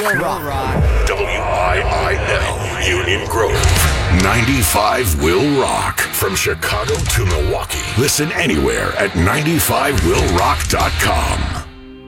will rock. WIIL Union Grove. 95 will rock. From Chicago to Milwaukee. Listen anywhere at 95willrock.com.